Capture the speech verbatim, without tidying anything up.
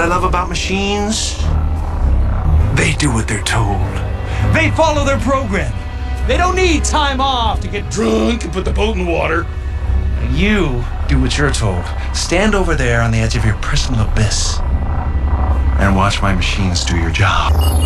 I love about machines? They do what they're told. They follow their program. They don't need time off to get drunk and put the boat in the water. And you do what you're told. Stand over there on the edge of your personal abyss and watch my machines do your job.